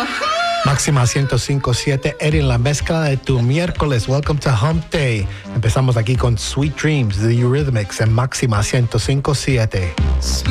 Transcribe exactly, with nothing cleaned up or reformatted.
Máxima ciento cinco punto siete, Erin, la mezcla de tu miércoles. Welcome to Hump Day. Empezamos aquí con Sweet Dreams, The Eurythmics en Máxima ciento cinco punto siete.